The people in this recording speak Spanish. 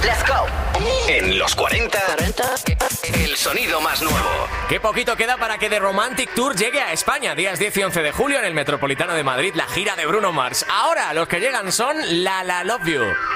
Let's go. En los 40, el sonido más nuevo. Qué poquito queda para que The Romantic Tour llegue a España. Días 10 y 11 de julio en el Metropolitano de Madrid, la gira de Bruno Mars. Ahora los que llegan son La La Love You.